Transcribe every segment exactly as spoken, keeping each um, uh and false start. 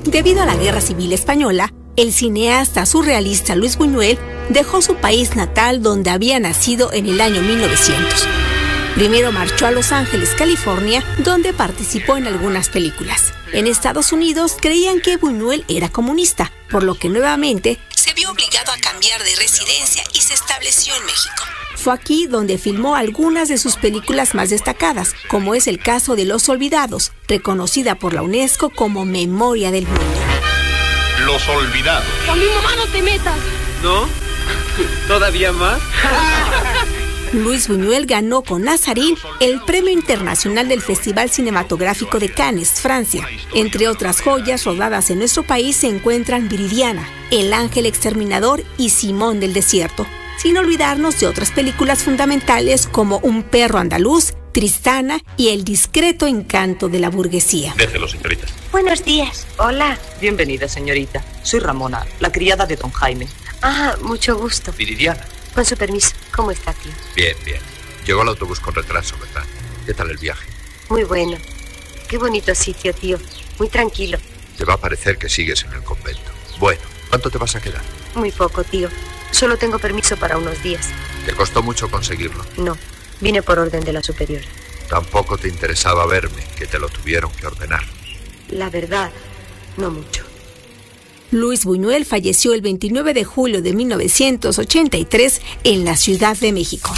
Debido a la Guerra Civil Española, el cineasta surrealista Luis Buñuel dejó su país natal donde había nacido en el año mil novecientos. Primero marchó a Los Ángeles, California, donde participó en algunas películas. En Estados Unidos creían que Buñuel era comunista, por lo que nuevamente se vio obligado a cambiar de residencia y se estableció en México. Fue aquí donde filmó algunas de sus películas más destacadas, como es el caso de Los Olvidados, reconocida por la UNESCO como Memoria del Mundo. Los Olvidados. Con mi mamá no te metas. ¿No? ¿Todavía más? Luis Buñuel ganó con Nazarín el Premio Internacional del Festival Cinematográfico de Cannes, Francia. Entre otras joyas rodadas en nuestro país se encuentran Viridiana, El Ángel Exterminador y Simón del Desierto, sin olvidarnos de otras películas fundamentales como Un perro andaluz, Tristana y El discreto encanto de la burguesía. Déjelo, señorita. Buenos días. Hola. Bienvenida, señorita. Soy Ramona, la criada de don Jaime. Ah, mucho gusto. Viridiana. Con su permiso. ¿Cómo está, tío? Bien, bien. Llegó el autobús con retraso, ¿verdad? ¿Qué tal el viaje? Muy bueno. Qué bonito sitio, tío. Muy tranquilo. Te va a parecer que sigues en el convento. Bueno, ¿cuánto te vas a quedar? Muy poco, tío. Solo tengo permiso para unos días. ¿Te costó mucho conseguirlo? No, vine por orden de la superiora. Tampoco te interesaba verme, que te lo tuvieron que ordenar. La verdad, no mucho. Luis Buñuel falleció el veintinueve de julio de mil novecientos ochenta y tres en la Ciudad de México.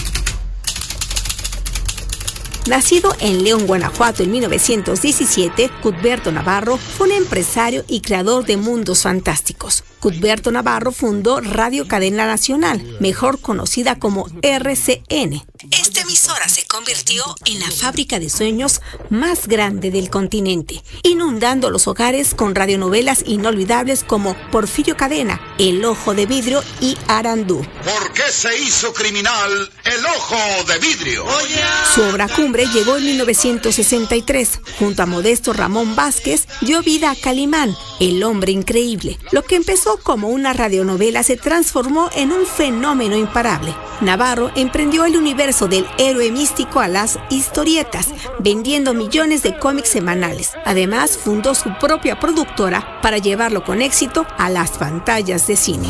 Nacido en León, Guanajuato en mil novecientos diecisiete, Cuthberto Navarro fue un empresario y creador de mundos fantásticos. Cuthberto Navarro fundó Radio Cadena Nacional, mejor conocida como R C N. Esta emisora se convirtió en la fábrica de sueños más grande del continente, inundando los hogares con radionovelas inolvidables como Porfirio Cadena, El Ojo de Vidrio y Arandú. ¿Por qué se hizo criminal El Ojo de Vidrio? Su obra cumbre llegó en mil novecientos sesenta y tres. Junto a Modesto Ramón Vázquez, dio vida a Calimán, El Hombre Increíble. Lo que empezó como una radionovela se transformó en un fenómeno imparable. Navarro emprendió el universo del héroe místico a las historietas, vendiendo millones de cómics semanales. Además, fundó su propia productora para llevarlo con éxito a las pantallas de cine.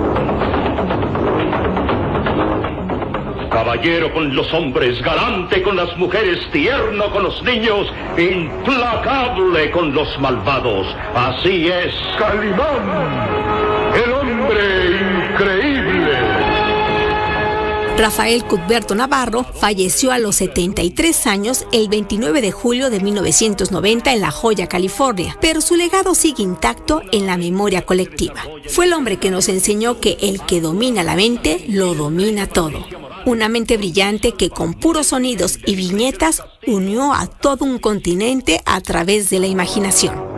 Caballero con los hombres, galante con las mujeres, tierno con los niños, implacable con los malvados. Así es Calimán, el hombre increíble. Rafael Cuthberto Navarro falleció a los setenta y tres años el veintinueve de julio de mil novecientos noventa en La Joya, California, pero su legado sigue intacto en la memoria colectiva. Fue el hombre que nos enseñó que el que domina la mente, lo domina todo. Una mente brillante que con puros sonidos y viñetas unió a todo un continente a través de la imaginación.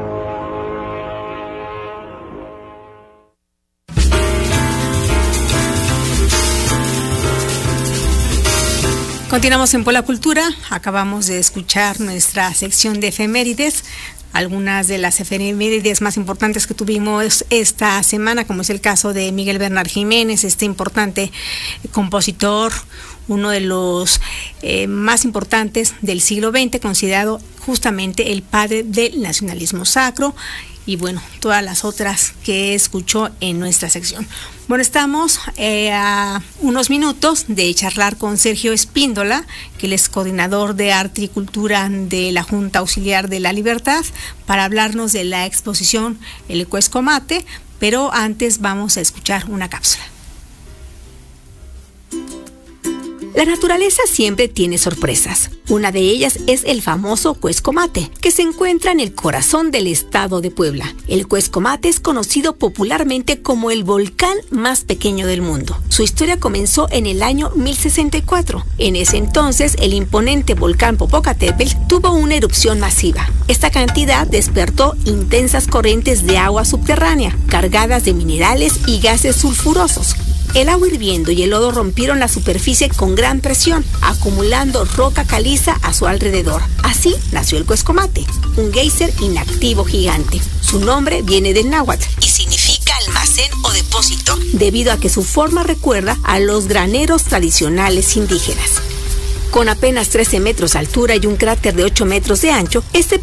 Continuamos en Pola Cultura. Acabamos de escuchar nuestra sección de efemérides. Algunas de las efemérides más importantes que tuvimos esta semana, como es el caso de Miguel Bernal Jiménez, este importante compositor, uno de los eh, más importantes del siglo veinte, considerado justamente el padre del nacionalismo sacro, y bueno, todas las otras que escuchó en nuestra sección. Bueno, estamos eh, a unos minutos de charlar con Sergio Espíndola, que él es coordinador de Arte y Cultura de la Junta Auxiliar de la Libertad, para hablarnos de la exposición El Cuescomate, pero antes vamos a escuchar una cápsula. La naturaleza siempre tiene sorpresas. Una de ellas es el famoso Cuescomate, que se encuentra en el corazón del estado de Puebla. El Cuescomate es conocido popularmente como el volcán más pequeño del mundo. Su historia comenzó en el año mil sesenta y cuatro. En ese entonces, el imponente volcán Popocatépetl tuvo una erupción masiva. Esta cantidad despertó intensas corrientes de agua subterránea, cargadas de minerales y gases sulfurosos. El agua hirviendo y el lodo rompieron la superficie con gran presión, acumulando roca caliza a su alrededor. Así nació el Cuescomate, un geyser inactivo gigante. Su nombre viene del náhuatl y significa almacén o depósito, debido a que su forma recuerda a los graneros tradicionales indígenas. Con apenas trece metros de altura y un cráter de ocho metros de ancho, este